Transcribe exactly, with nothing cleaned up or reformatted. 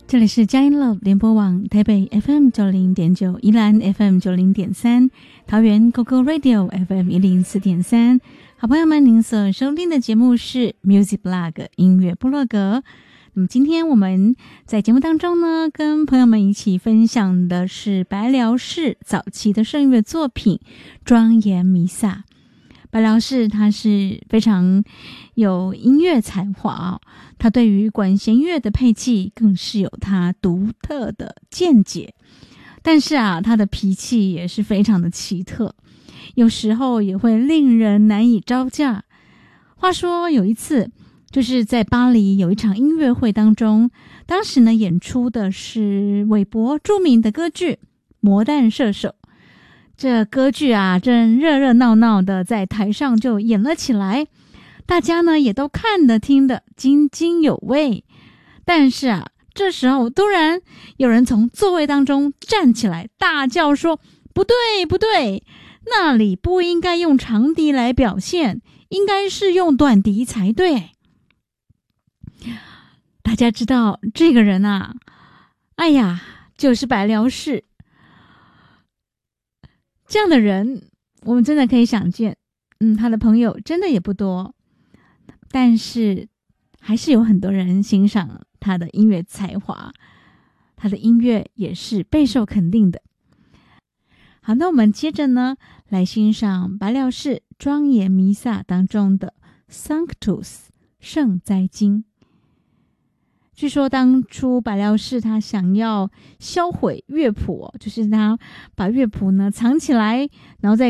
这里是佳音 Love 联播网台北 F M 九零点九，宜兰 F M 九零点三，桃园 G O G O Radio F M 一零四点三。好朋友们，您所收听的节目是 Music Blog 音乐部落格。那么今天我们在节目当中呢，跟朋友们一起分享的是白辽士早期的圣乐作品《庄严弥撒》。白辽士他是非常有音乐才华哦，他对于管弦乐的配器更是有他独特的见解。但是啊，他的脾气也是非常的奇特，有时候也会令人难以招架。话说有一次，就是在巴黎有一场音乐会当中，当时呢演出的是韦伯著名的歌剧《魔弹射手》。这歌剧啊，正热热闹闹的在台上就演了起来，大家呢也都看得听得津津有味。但是啊，这时候突然有人从座位当中站起来，大叫说：“不对，不对，那里不应该用长笛来表现，应该是用短笛才对。”大家知道这个人啊，哎呀，就是白辽士。这样的人我们真的可以想见，嗯，他的朋友真的也不多，但是还是有很多人欣赏他的音乐才华，他的音乐也是备受肯定的。好，那我们接着呢来欣赏白辽士庄严弥撒当中的 Sanctus 圣哉经。据说当初白辽士他想要销毁乐谱，就是他把乐谱呢藏起来，然后再